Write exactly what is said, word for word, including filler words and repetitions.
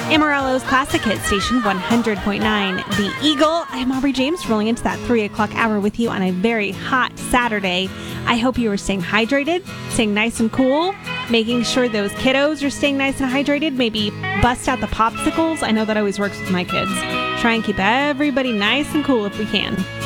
Amarillo's Classic Hit Station one hundred point nine. The Eagle. I'm Aubrey James, rolling into that three o'clock hour with you on a very hot Saturday. I hope you are staying hydrated, staying nice and cool, making sure those kiddos are staying nice and hydrated. Maybe bust out the popsicles. I know that always works with my kids. Try and keep everybody nice and cool if we can.